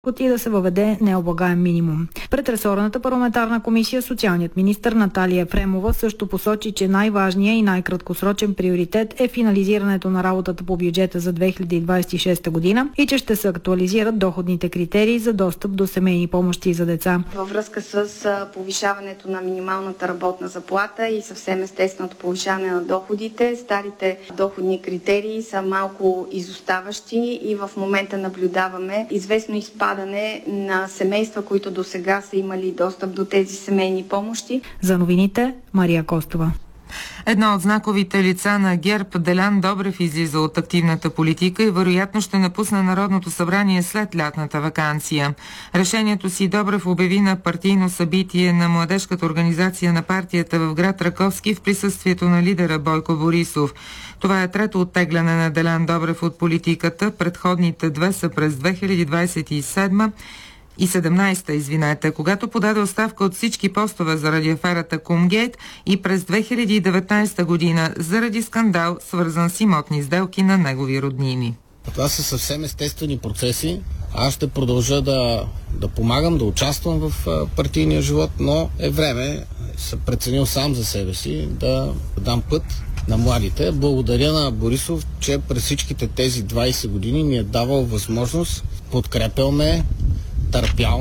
и да се въведе необлагаем минимум. Пред ресорната парламентарна комисия социалният министър Наталия Ефремова също посочи, че най-важният и най-краткосрочен приоритет е финализирането на работата по бюджета за 2026 година и че ще се актуализират доходните критерии за достъп до семейни помощи за деца. Във връзка с повишаването на минималната работна заплата и съвсем естественото повишаване на доходите, старите доходни критерии са малко изоставащи и в момента наблюдаваме известно изпадане на семейства, които до сега са имали достъп до тези семейни помощи. За новините, Мария Костова. Едно от знаковите лица на ГЕРБ, Делян Добрев, излиза от активната политика и вероятно ще напусне Народното събрание след лятната ваканция. Решението си Добрев обяви на партийно събитие на младежката организация на партията в град Раковски в присъствието на лидера Бойко Борисов. Това е трето оттегляне на Делян Добрев от политиката. Предходните две са през 2027 и 17-та, когато подаде оставка от всички постове заради аферата Кумгейт и през 2019 година заради скандал, свързан с имотни сделки на негови роднини. Това са съвсем естествени процеси. Аз ще продължа да помагам, да участвам в партийния живот, но е време, съм преценил сам за себе си, да дам път на младите. Благодаря на Борисов, че през всичките тези 20 години ми е давал възможност, подкрепял ме, търпял